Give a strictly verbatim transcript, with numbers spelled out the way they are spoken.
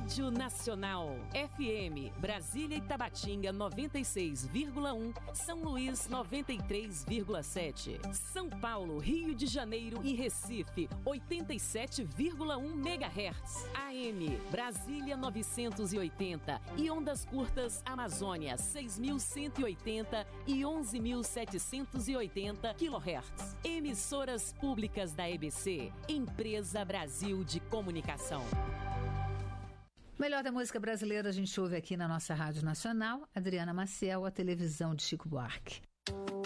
Rádio Nacional. F M, Brasília e Tabatinga noventa e seis vírgula um, São Luís noventa e três vírgula sete, São Paulo, Rio de Janeiro e Recife oitenta e sete vírgula um megahertz. A M, Brasília novecentos e oitenta e ondas curtas Amazônia seis mil cento e oitenta e onze mil setecentos e oitenta quilohertz. Emissoras públicas da E B C, Empresa Brasil de Comunicação. Melhor da música brasileira a gente ouve aqui na nossa Rádio Nacional. Adriana Maciel, a televisão de Chico Buarque.